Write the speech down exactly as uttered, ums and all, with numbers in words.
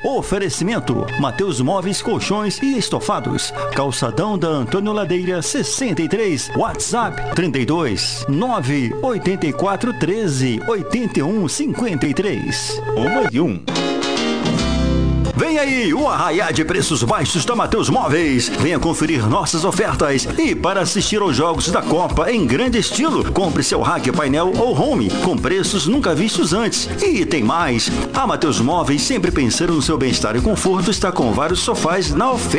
Oferecimento: Mateus Móveis, Colchões e Estofados. Calçadão da Antônio Ladeira sessenta e três. WhatsApp trinta e dois, nove oito quatro, treze, oitenta e um, cinquenta e três. Uma e um. Vem aí o arraiá de preços baixos da Mateus Móveis. Venha conferir nossas ofertas. E para assistir aos jogos da Copa em grande estilo, compre seu rack, painel ou home com preços nunca vistos antes. E tem mais. A Mateus Móveis, sempre pensando no seu bem-estar e conforto, está com vários sofás na oferta.